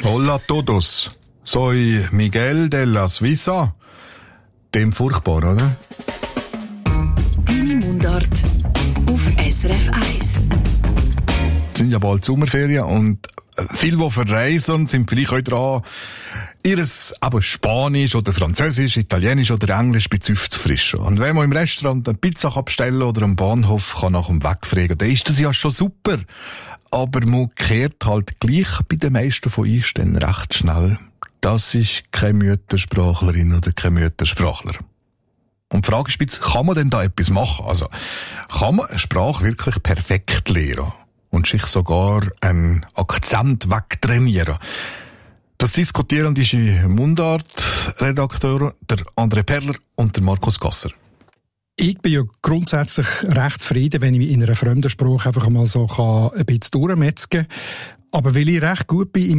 Hola todos. Soy Miguel de la Suiza. Dem furchtbar, oder? Deine Mundart auf SRF 1. Es sind ja bald Sommerferien und viele, die verreisen, sind vielleicht auch dran, ihres Spanisch oder Französisch, Italienisch oder Englisch ein bisschen aufzufrischen. Und wenn man im Restaurant eine Pizza bestellen oder am Bahnhof kann nach dem Wegfragen, dann ist das ja schon super. Aber man kehrt halt gleich bei den meisten von uns dann recht schnell. Das ist keine Müttersprachlerin oder kein Müttersprachler. Und die Frage ist jetzt, kann man denn da etwas machen? Also, kann man eine Sprache wirklich perfekt lernen? Und sich sogar einen Akzent wegtrainieren? Das diskutieren diese Mundart-Redakteure, der André Perler und der Markus Gasser. Ich bin ja grundsätzlich recht zufrieden, wenn ich mich in einer fremden Sprache einfach mal so ein bisschen durchmetzgen kann. Aber weil ich recht gut bin